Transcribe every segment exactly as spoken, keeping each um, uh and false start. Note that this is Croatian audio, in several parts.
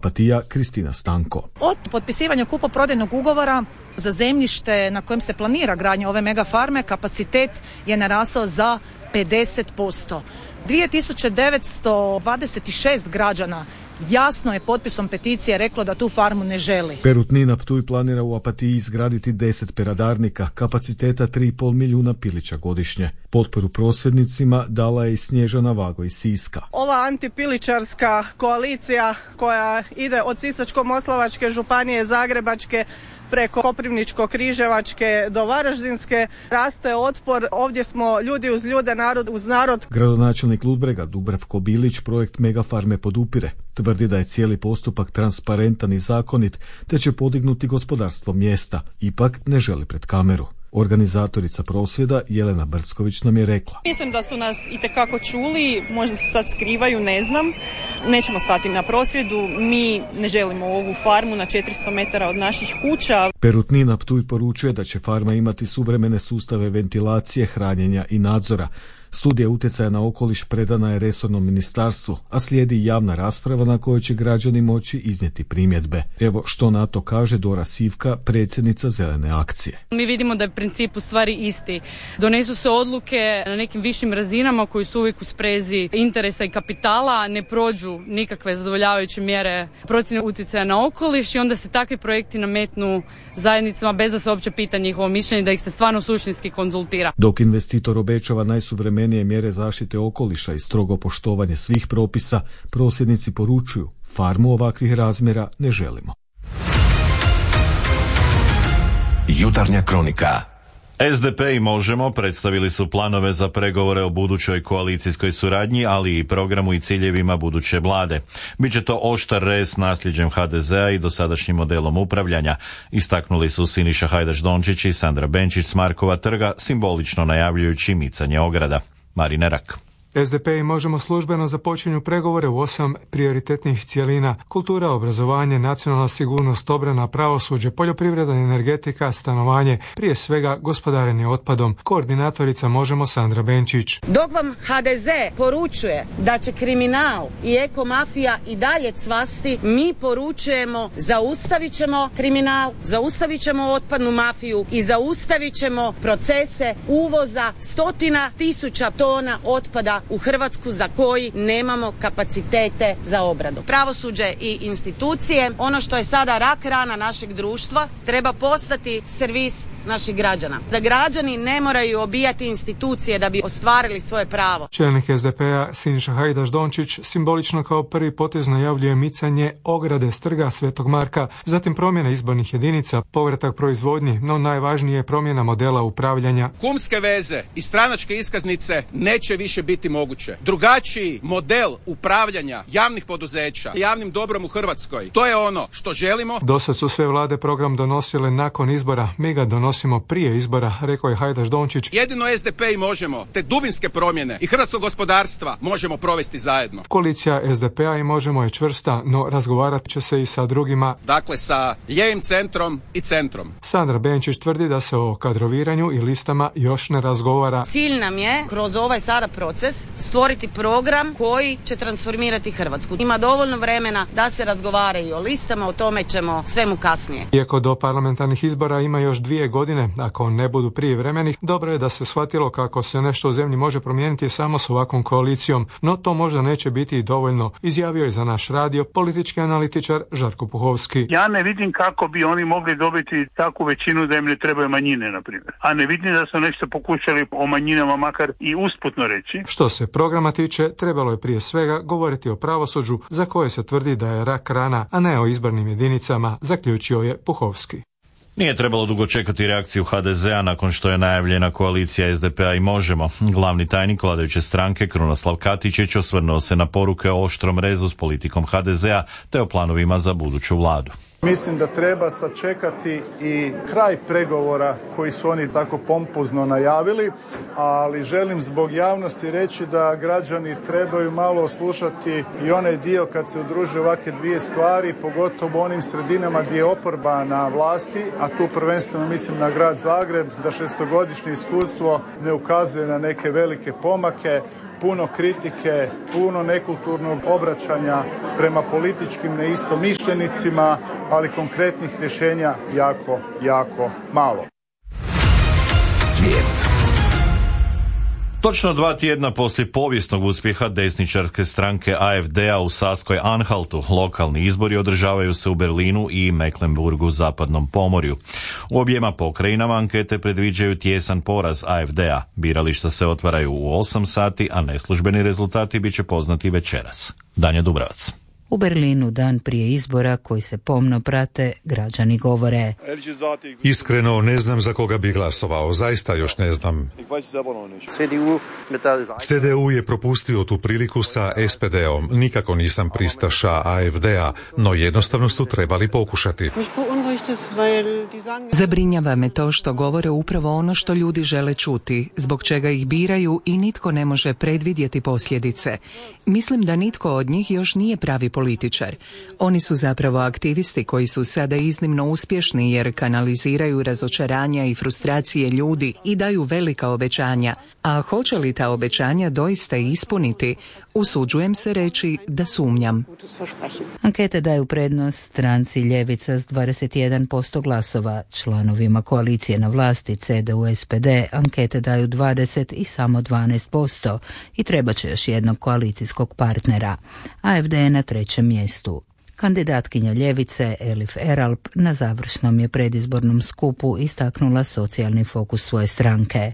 Opatija Kristina Stanko. Od potpisivanja kupoprodajnog ugovora za zemljište na kojem se planira gradnja ove megafarme kapacitet je narasao za pedeset posto. dvije tisuće devetsto dvadeset šest građana jasno je potpisom peticije reklo da tu farmu ne želi. Perutnina Ptuj planira u Opatiji izgraditi deset peradarnika, kapaciteta tri i pol milijuna pilića godišnje. Potporu prosvjednicima dala je i Snježana Vago iz Siska. Ova antipiličarska koalicija koja ide od Sisačko-moslavačke županije, Zagrebačke, preko Koprivničko-križevačke do Varaždinske, raste otpor. Ovdje smo ljudi uz ljude, narod uz narod. Gradonačelnik Ludbrega Dubravko Bilić projekt megafarme podupire. Tvrdi da je cijeli postupak transparentan i zakonit, te će podignuti gospodarstvo mjesta. Ipak ne želi pred kameru. Organizatorica prosvjeda Jelena Brcković nam je rekla: Mislim da su nas itekako čuli, možda se sad skrivaju, ne znam. Nećemo stati na prosvjedu, mi ne želimo ovu farmu na četiristo metara od naših kuća. Perutnina Ptuj poručuje da će farma imati suvremene sustave ventilacije, hranjenja i nadzora. Studija utjecaja na okoliš predana je resornom ministarstvu, a slijedi javna rasprava na kojoj će građani moći iznijeti primjedbe. Evo što na to kaže Dora Sivka, predsjednica Zelene akcije. Mi vidimo da je princip u stvari isti. Donesu se odluke na nekim višim razinama koji su uvijek u sprezi interesa i kapitala, ne prođu nikakve zadovoljavajuće mjere procjene utjecaja na okoliš i onda se takvi projekti nametnu zajednicama bez da se uopće pita njihovo mišljenje, da ih se stvarno suštinski konzultira. Dok investitor obećava najsuvremenije mjere zaštite okoliša i strogo poštovanje svih propisa, prosvjednici poručuju: farmu ovakvih razmjera ne želimo. Jutarnja kronika. es de pe i Možemo predstavili su planove za pregovore o budućoj koalicijskoj suradnji, ali i programu i ciljevima buduće vlade. Biće to oštar rez s nasljeđem ha de zea i dosadašnjim modelom upravljanja, istaknuli su Siniša Hajdaš Dončić i Sandra Benčić s Markova trga, simbolično najavljujući micanje ograda. Marine Rak. es de pe i Možemo službeno započinju pregovore u osam prioritetnih cjelina: kultura, obrazovanje, nacionalna sigurnost, obrana, pravosuđe, poljoprivreda, energetika, stanovanje, prije svega gospodarenje otpadom. Koordinatorica Možemo Sandra Benčić. Dok vam ha de ze poručuje da će kriminal i ekomafija i dalje cvasti, mi poručujemo: zaustavit ćemo kriminal, zaustavit ćemo otpadnu mafiju i zaustavit ćemo procese uvoza stotina tisuća tona otpada u Hrvatsku za koji nemamo kapacitete za obradu. Pravosuđe i institucije, ono što je sada rak rana našeg društva, treba postati servis naših građana. Da građani ne moraju obijati institucije da bi ostvarili svoje pravo. Čelnik es de pe-a Siniša Hajdaš Dončić simbolično kao prvi potez najavljuje micanje ograde s trga Svetog Marka, zatim promjena izbornih jedinica, povratak proizvodnji, no najvažnije je promjena modela upravljanja. Kumske veze i stranačke iskaznice neće više biti moguće. Drugačiji model upravljanja javnih poduzeća, javnim dobrom u Hrvatskoj, to je ono što želimo. Dosad su sve vlade program donosile nakon izbora, mi ga donosimo prije izbora, rekao je Hajdaš Dončić. Jedino es de pe i Možemo te dubinske promjene i hrvatskog gospodarstva možemo provesti zajedno. Koalicija es de pe-a i Možemo je čvrsta, no razgovarat će se i sa drugima. Dakle, sa lijevim centrom i centrom. Sandra Benčić tvrdi da se o kadroviranju i listama još ne razgovara. Cilj nam je kroz ovaj sada proces stvoriti program koji će transformirati Hrvatsku. Ima dovoljno vremena da se razgovara i o listama, o tome ćemo svemu kasnije. Iako do parlamentarnih izbora ima još dvije godine, ako ne budu prijevremenih, dobro je da se shvatilo kako se nešto u zemlji može promijeniti samo s ovakvom koalicijom, no to možda neće biti i dovoljno, izjavio je za naš radio politički analitičar Žarko Puhovski. Ja ne vidim kako bi oni mogli dobiti takvu većinu da im ne trebaju manjine, na primjer. A ne vidim da su nešto pokušali o manjinama makar i usputno reći. Što se programa tiče, trebalo je prije svega govoriti o pravosuđu, za koje se tvrdi da je rak rana, a ne o izbornim jedinicama, zaključio je Puhovski. Nije trebalo dugo čekati reakciju ha de zea nakon što je najavljena koalicija es de pe-a i Možemo. Glavni tajnik vladajuće stranke Krunoslav Katičić osvrnuo se na poruke o oštrom rezu s politikom ha de zea te o planovima za buduću vladu. Mislim da treba sačekati i kraj pregovora koji su oni tako pompozno najavili, ali želim zbog javnosti reći da građani trebaju malo slušati i onaj dio kad se udruže ovakve dvije stvari, pogotovo u onim sredinama gdje je oporba na vlasti, a tu prvenstveno mislim na grad Zagreb, da šestogodišnje iskustvo ne ukazuje na neke velike pomake. puno kritike, puno nekulturnog obraćanja prema političkim neistomišljenicima, ali konkretnih rješenja jako, jako malo. Svijet. Točno dva tjedna poslije povijesnog uspjeha desničarske stranke A F D-a u Saskoj Anhaltu, lokalni izbori održavaju se u Berlinu i Mecklenburgu u zapadnom Pomorju. U objema pokrajinama ankete predviđaju tjesan poraz A F D-a. Birališta se otvaraju u osam sati, a neslužbeni rezultati bit će poznati večeras. Danja Dubravac. U Berlinu dan prije izbora koji se pomno prate, građani govore: Iskreno ne znam za koga bi glasovao, zaista još ne znam. C D U je propustio tu priliku sa S P D-om, nikako nisam pristaša A F D-a, no jednostavno su trebali pokušati. Zabrinjava me to što govore upravo ono što ljudi žele čuti, zbog čega ih biraju i nitko ne može predvidjeti posljedice. Mislim da nitko od njih još nije pravi političar. Oni su zapravo aktivisti koji su sada iznimno uspješni jer kanaliziraju razočaranja i frustracije ljudi i daju velika obećanja. A hoće li ta obećanja doista ispuniti? Usuđujem se reći da sumnjam. Ankete daju prednost stranci Ljevica s dvadeset jedan posto glasova. Članovima koalicije na vlasti C D U S P D ankete daju dvadeset i samo dvanaest posto i treba će još jednog koalicijskog partnera. A F D je na trećem mjestu. Kandidatkinja Ljevice Elif Eralp na završnom je predizbornom skupu istaknula socijalni fokus svoje stranke.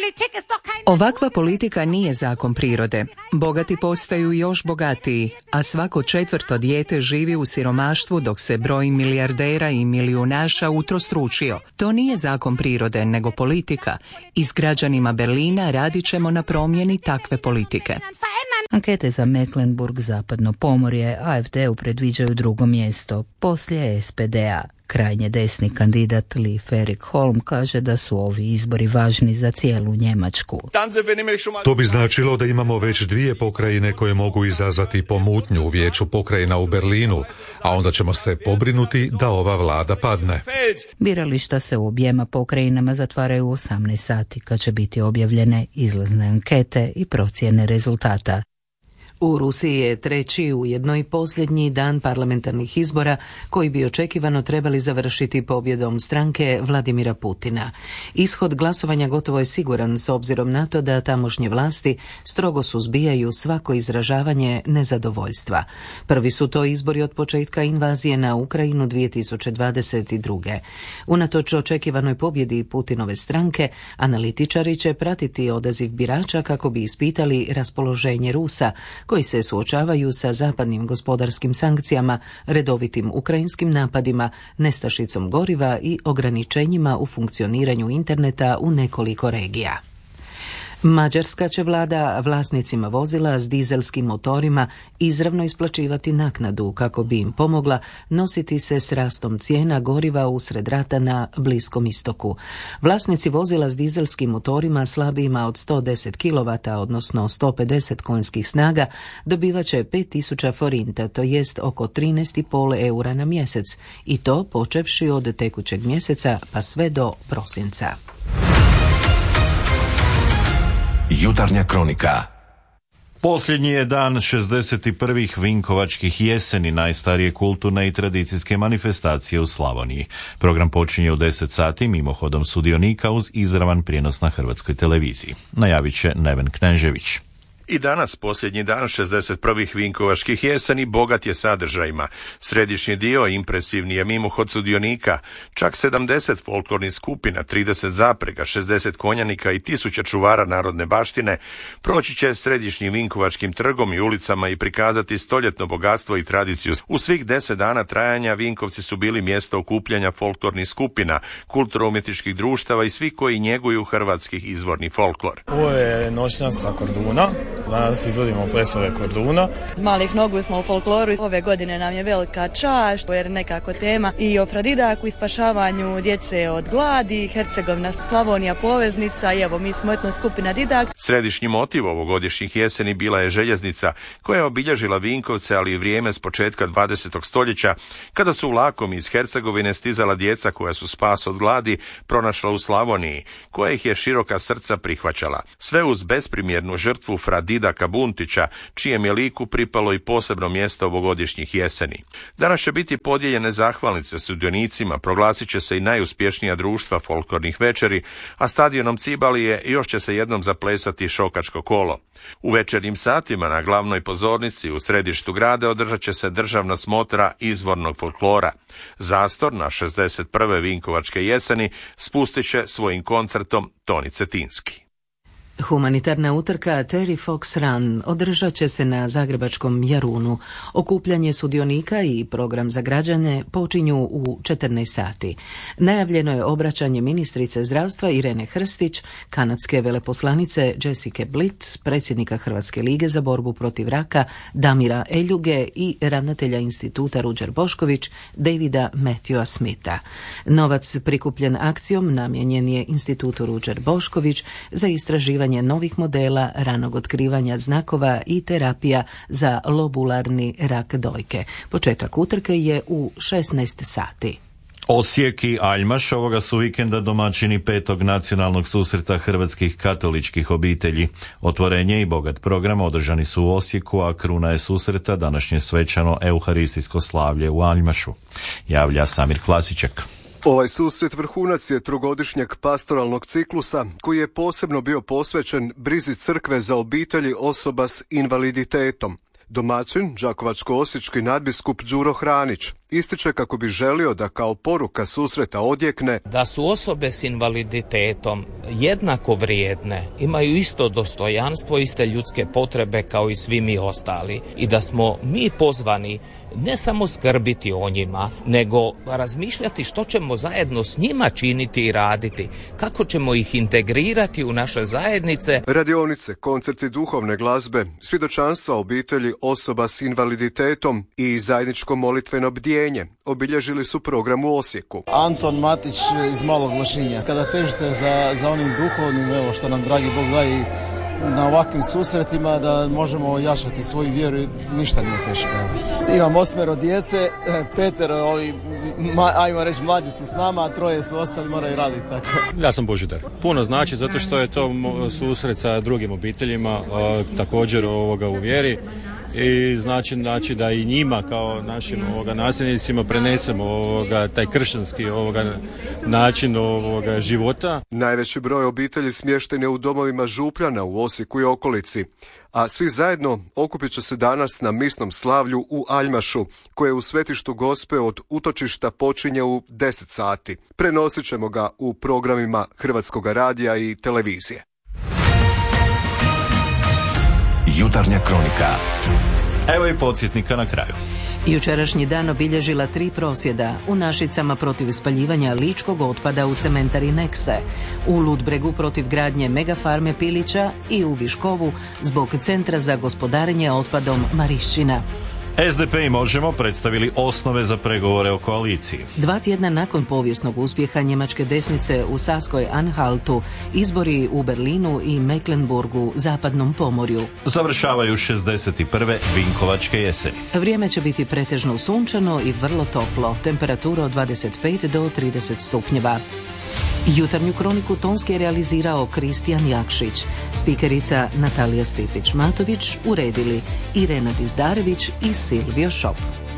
Ovakva politika nije zakon prirode. Bogati postaju još bogatiji, a svako četvrto dijete živi u siromaštvu dok se broj milijardera i milijunaša utrostručio. To nije zakon prirode, nego politika. I s građanima Berlina radit ćemo na promjeni takve politike. Ankete za Mecklenburg, zapadno Pomorje, A F D-u predviđaju drugo mjesto, poslije S P D-a. Krajnje desni kandidat Lee Ferik Holm kaže da su ovi izbori važni za cijelu Njemačku. To bi značilo da imamo već dvije pokrajine koje mogu izazvati pomutnju u vijeću pokrajina u Berlinu, a onda ćemo se pobrinuti da ova vlada padne. Birališta se u objema pokrajinama zatvaraju u osamnaest sati kad će biti objavljene izlazne ankete i procjene rezultata. U Rusiji je treći, ujedno i posljednji dan parlamentarnih izbora koji bi očekivano trebali završiti pobjedom stranke Vladimira Putina. Ishod glasovanja gotovo je siguran s obzirom na to da tamošnje vlasti strogo suzbijaju svako izražavanje nezadovoljstva. Prvi su to izbori od početka invazije na Ukrajinu dvije tisuće dvadeset druge. Unatoč očekivanoj pobjedi Putinove stranke, analitičari će pratiti odaziv birača kako bi ispitali raspoloženje Rusa, koji se suočavaju sa zapadnim gospodarskim sankcijama, redovitim ukrajinskim napadima, nestašicom goriva i ograničenjima u funkcioniranju interneta u nekoliko regija. Mađarska će vlada vlasnicima vozila s dizelskim motorima izravno isplaćivati naknadu kako bi im pomogla nositi se s rastom cijena goriva usred rata na Bliskom istoku. Vlasnici vozila s dizelskim motorima slabijima od sto deset kilovata, odnosno sto pedeset konjskih snaga, dobivat će pet tisuća forinta, to jest oko trinaest i pol eura na mjesec, i to počevši od tekućeg mjeseca pa sve do prosinca. Jutarnja kronika. Posljednji je dan šezdeset prvih Vinkovačkih jeseni, najstarije kulturne i tradicijske manifestacije u Slavoniji. Program počinje u deset sati mimohodom sudionika uz izravan prijenos na Hrvatskoj televiziji. Najavit će Neven Knežević. I danas, posljednji dan šezdeset prvih Vinkovačkih jeseni, bogat je sadržajima. Središnji dio impresivni je mimohod sudionika, čak sedamdeset folklornih skupina, trideset zaprega, šezdeset konjanika i tisuća čuvara narodne baštine proći će središnjim Vinkovačkim trgom i ulicama i prikazati stoljetno bogatstvo i tradiciju. U svih deset dana trajanja Vinkovci su bili mjesto okupljanja folklornih skupina, kulturno-umjetničkih društava i svi koji njeguju hrvatskih izvorni folklor. Ovo je noćna sa Korduna. Danas izvodimo plesove Korduna. Malih nogu smo u folkloru. Ove godine nam je velika čast, jer nekako tema i o Fradidaku i spašavanju djece od gladi, Hercegovina Slavonija poveznica i evo mi smo etno skupina Didak. Središnji motiv ovogodišnjih jeseni bila je željeznica koja je obilježila Vinkovce, ali i vrijeme s početka dvadesetog stoljeća kada su vlakom iz Hercegovine stizala djeca koja su spas od gladi pronašla u Slavoniji, koja ih je široka srca prihvaćala. Sve uz besprimjernu žrtvu Fradidaku Vidaka Buntića, čijem je liku pripalo i posebno mjesto ovogodišnjih jeseni. Danas će biti podijeljene zahvalnice sudionicima, proglasit će se i najuspješnija društva folklornih večeri, a stadionom Cibalije još će se jednom zaplesati šokačko kolo. U večernjim satima na glavnoj pozornici u središtu grada održat će se državna smotra izvornog folklora. Zastor na šezdeset prve Vinkovačke jeseni spustit će svojim koncertom Toni Cetinski. Humanitarna utrka Terry Fox Run održat će se na zagrebačkom Jarunu. Okupljanje sudionika i program za građane počinju u četrnaest sati. Najavljeno je obraćanje ministrice zdravstva Irene Hrstić, kanadske veleposlanice Jessica Blitt, predsjednika Hrvatske lige za borbu protiv raka Damira Eljuge i ravnatelja instituta Ruđer Bošković Davida Matthewa Smitha. Novac prikupljen akcijom namijenjen je institutu Ruđer Bošković za istraživanje novih modela ranog otkrivanja znakova i terapija za lobularni rak dojke. Početak utrke je u šesnaest sati. Osijek i Aljmaš ovoga su vikenda domaćini petog nacionalnog susreta hrvatskih katoličkih obitelji. Otvorenje i bogat program održani su u Osijeku, a kruna je susreta današnje svečano euharistijsko slavlje u Aljmašu. Javlja Samir Klasiček. Ovaj susret vrhunac je trogodišnjeg pastoralnog ciklusa koji je posebno bio posvećen brizi crkve za obitelji osoba s invaliditetom. Domaćin, đakovačko-osječki nadbiskup Đuro Hranić, ističe kako bi želio da kao poruka susreta odjekne da su osobe s invaliditetom jednako vrijedne, imaju isto dostojanstvo, iste ljudske potrebe kao i svi mi ostali i da smo mi pozvani ne samo skrbiti o njima, nego razmišljati što ćemo zajedno s njima činiti i raditi, kako ćemo ih integrirati u naše zajednice. Radionice, koncerti duhovne glazbe, svjedočanstva obitelji osoba s invaliditetom i zajedničko molitveno bdjenje obilježili su program u Osijeku. Anton Matić iz Malog Lošinja. Kada težite za, za onim duhovnim, evo što nam dragi Bog da i na ovakvim susretima da možemo jačati svoju vjeru, ništa nije teško. Imam osmero djece, Peter, ovi, ma, ajmo reći, mlađi su s nama, a troje su ostali, moraju raditi tako. Ja sam Božidar. Puno znači zato što je to susret sa drugim obiteljima, a, također ovoga u vjeri. I znači, znači da i njima kao našim ovoga nasljednicima prenesemo ovoga taj kršćanski ovoga način ovoga života. Najveći broj obitelji smješten je u domovima Župljana u Osijeku i okolici, a svi zajedno okupit će se danas na misnom slavlju u Aljmašu, koje u svetištu Gospe od utočišta počinje u deset sati. Prenosit ćemo ga u programima Hrvatskog radija i televizije. Jutarnja kronika. Evo i podsjetnika na kraju. Jučerašnji dan obilježila tri prosvjeda u Našicama protiv spaljivanja ličkog otpada u cementari Nekse, u Ludbregu protiv gradnje megafarme Pilića i u Viškovu zbog Centra za gospodarenje otpadom Marišćina. S D P i Možemo predstavili osnove za pregovore o koaliciji. Dva tjedna nakon povijesnog uspjeha njemačke desnice u Saskoj Anhaltu, izbori u Berlinu i Mecklenburgu, zapadnom pomorju. Završavaju šezdeset prve Vinkovačke jeseni. Vrijeme će biti pretežno sunčano i vrlo toplo, temperatura od dvadeset pet do trideset stupnjeva. Jutarnju kroniku tonski je realizirao Kristijan Jakšić, spikerica Natalija Stipić-Matović, uredili Irena Dizdarević i Silvio Šop.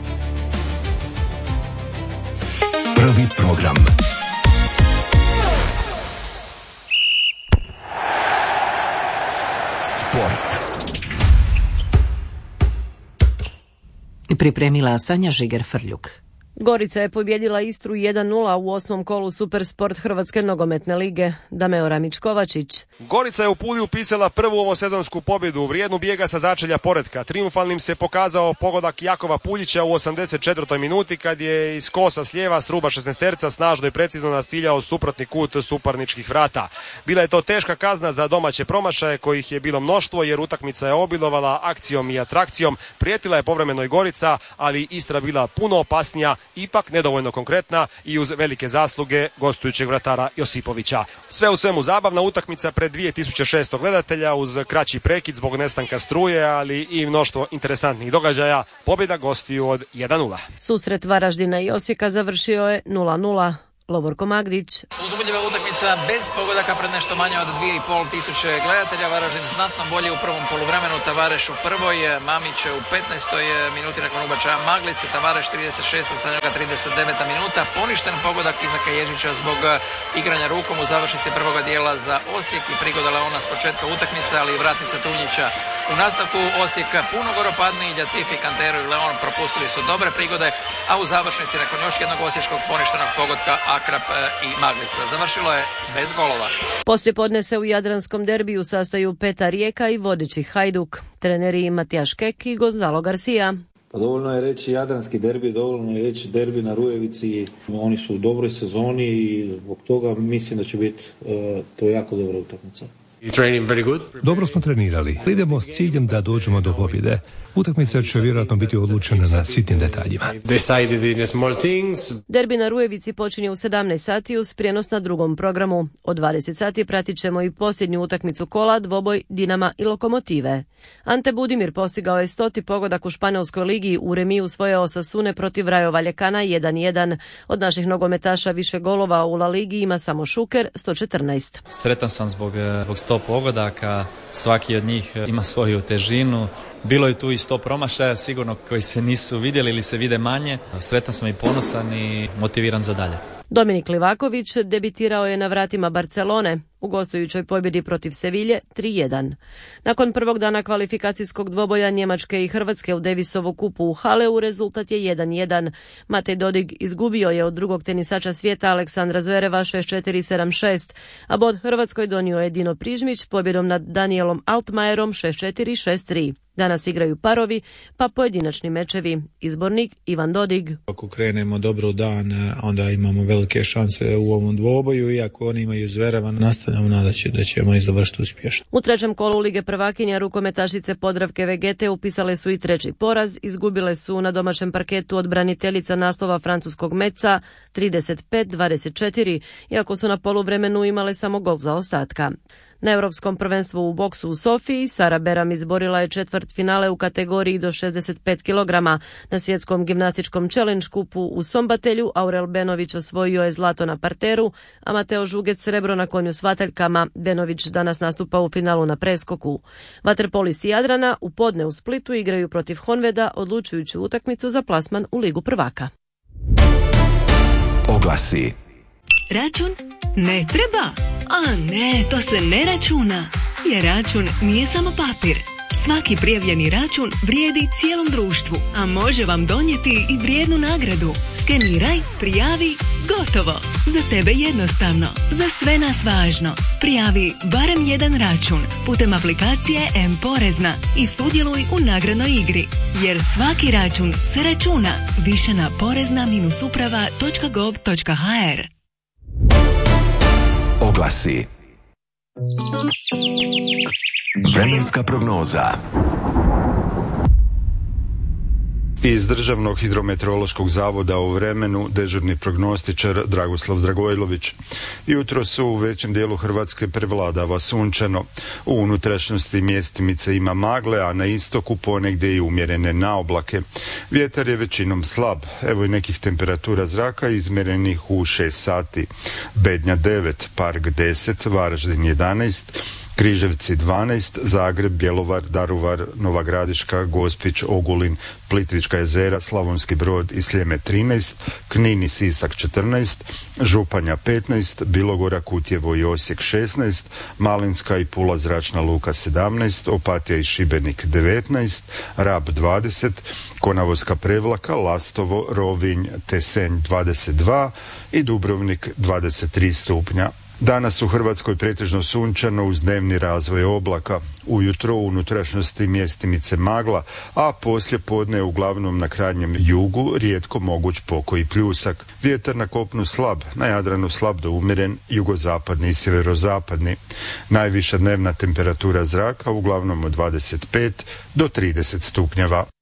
Prvi program. Sport. Pripremila Sanja Žiger-Frljuk. Gorica je pobjedila Istru jedan nula u osmom kolu Supersport Hrvatske nogometne lige. Dameo Ramić-Kovačić. Gorica je u Puli upisala prvu ovosezonsku pobjedu, vrijednu bijega sa začelja poretka. Triumfalnim se pokazao pogodak Jakova Puljića u osamdeset četvrtoj minuti kad je iz kosa s lijeva s ruba šesnaesterca snažno i precizno naciljao suprotni kut suparničkih vrata. Bila je to teška kazna za domaće promašaje kojih je bilo mnoštvo jer utakmica je obilovala akcijom i atrakcijom. Prijetila je povremeno i Gorica, ali Istra bila puno opasnija, ipak nedovoljno konkretna i uz velike zasluge gostujućeg vratara Josipovića. Sve u svemu zabavna utakmica pred dvije tisuće šesto gledatelja uz kraći prekid zbog nestanka struje, ali i mnoštvo interesantnih događaja. Pobjeda gostiju od jedan nula. Susret Varaždina i Osijeka završio je nula nula. Lovorko Magdić. Uzbudljiva utakmica bez pogodaka pred nešto manje od dvije i pol tisuće gledatelja. Varaždin znatno bolje u prvom poluvremenu, Tavareš u prvoj, Mamić u petnaestoj minuti nakon ubačaja Maglice, Tavareš trideset šesta, za njega trideset deveta minuta. Poništen pogodak Izaka Ježića zbog igranja rukom u završnici prvoga dijela za Osijek i prigoda Leona s početka utakmice, ali i vratnica Tunjića. U nastavku Osijek puno goropadniji, Ljatifi, Kantero i Leon propustili su dobre prigode, a u završnici nakon još jednog osječkog poništenog pogotka Akrap i Maglica. Završilo je bez golova. Poslije podne se u jadranskom derbiju sastaju Peta Rijeka i vodeći Hajduk. Treneri Matijaš Kek i Gonzalo Garcia. Pa dovoljno je reći jadranski derbi, dovoljno je reći derbi na Rujevici. Oni su u dobroj sezoni i zbog toga mislim da će biti uh, to jako dobra utakmica. Dobro smo trenirali. Idemo s ciljem da dođemo do pobjede. Utakmica će vjerojatno biti odlučena na sitnim detaljima. Derbi na Rujevici počinje u sedamnaest sati uz prijenos na drugom programu. Od dvadeset sati pratit ćemo i posljednju utakmicu kola, dvoboj Dinama i Lokomotive. Ante Budimir postigao je stoti pogodak u Španjolskoj ligi, u remiju svoje Osasune protiv Rayo Vallecana jedan jedan. Od naših nogometaša više golova u La Ligi ima samo Šuker, sto četrnaest. Sretan sam zbog, zbog sto pogodaka, svaki od njih ima svoju težinu. Bilo je tu i sto promašaja, sigurno koji se nisu vidjeli ili se vide manje. Sretan sam i ponosan i motiviran za dalje. Dominik Livaković debitirao je na vratima Barcelone u gostujućoj pobjedi protiv Sevilje tri jedan. Nakon prvog dana kvalifikacijskog dvoboja Njemačke i Hrvatske u Davisovu kupu u Haleu rezultat je jedan jedan. Matej Dodig izgubio je od drugog tenisača svijeta Aleksandra Zvereva šest četiri sedam šest, a bod Hrvatskoj donio je Dino Prižmić pobjedom nad Danielom Altmajerom šest četiri šest tri. Danas igraju parovi, pa pojedinačni mečevi. Izbornik Ivan Dodig. Ako krenemo dobro u dan, onda imamo velike šanse u ovom dvoboju, iako oni imaju Zvereva, nastavljamo nadaći da ćemo i završiti uspješno. U trećem kolu Lige prvakinja rukometašice Podravke Vegete upisale su i treći poraz, izgubile su na domaćem parketu od braniteljica naslova francuskog Metza trideset pet dvadeset četiri, iako su na poluvremenu imale samo gol za ostatka. Na Europskom prvenstvu u boksu u Sofiji Sara Beram izborila je četvrt finale u kategoriji do šezdeset pet kilograma. Na svjetskom gimnastičkom challenge kupu u Sombatelju Aurel Benović osvojio je zlato na parteru, a Mateo Žugec srebro na konju s vataljkama. Benović danas nastupa u finalu na preskoku. Vaterpolisti Jadrana u podne u Splitu igraju protiv Honveda odlučujuću utakmicu za plasman u Ligu prvaka. Oglasi. Račun? Ne treba. A ne, to se ne računa. Jer račun nije samo papir. Svaki prijavljeni račun vrijedi cijelom društvu, a može vam donijeti i vrijednu nagradu. Skeniraj, prijavi, gotovo. Za tebe jednostavno, za sve nas važno. Prijavi barem jedan račun putem aplikacije M-Porezna i sudjeluj u nagradnoj igri. Jer svaki račun se računa. Više na porezna uprava točka gov točka hr. Oglasi. Vremenska prognoza. Iz Državnog hidrometeorološkog zavoda u vremenu dežurni prognostičar Dragoslav Dragojlović. Jutro su u većem dijelu Hrvatske prevladava sunčano. U unutrašnjosti mjestimice ima magle, a na istoku ponegdje i umjerene naoblake. Vjetar je većinom slab. Evo i nekih temperatura zraka izmjerenih u šest sati. Bednja devet, Park deset, Varaždin jedanaest, Križevci dvanaest, Zagreb, Bjelovar, Daruvar, Nova Gradiška, Gospić, Ogulin, Plitvička jezera, Slavonski Brod i Sljeme trinaest, Knin i Sisak četrnaest, Županja petnaest, Bilogora, Kutjevo i Osijek šesnaest, Malinska i Pula zračna luka sedamnaest, Opatija i Šibenik devetnaest, Rab dvadeset, Konavoska Prevlaka, Lastovo, Rovinj te Senj dvadeset dva i Dubrovnik dvadeset tri stupnja. Danas u Hrvatskoj pretežno sunčano uz dnevni razvoj oblaka. Ujutro u unutrašnjosti mjestimice magla, a poslije podne uglavnom na krajnjem jugu rijetko moguć pokoj i pljusak. Vjetar na kopnu slab, na Jadranu slab do umjeren, jugozapadni i sjeverozapadni. Najviša dnevna temperatura zraka uglavnom od dvadeset pet do trideset stupnjeva.